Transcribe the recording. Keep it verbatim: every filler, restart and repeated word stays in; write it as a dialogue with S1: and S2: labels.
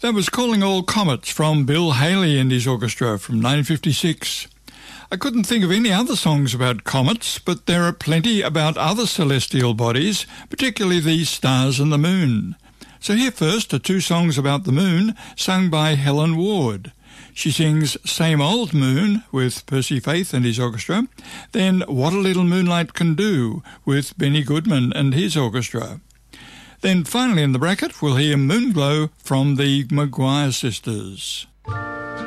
S1: That was Calling All Comets from Bill Haley and his orchestra from nineteen fifty-six. I couldn't think of any other songs about comets, but there are plenty about other celestial bodies, particularly the stars and the moon. So here first are two songs about the moon, sung by Helen Ward. She sings Same Old Moon with Percy Faith and his orchestra, then What a Little Moonlight Can Do with Benny Goodman and his orchestra. Then finally in the bracket we'll hear Moonglow from the Maguire Sisters.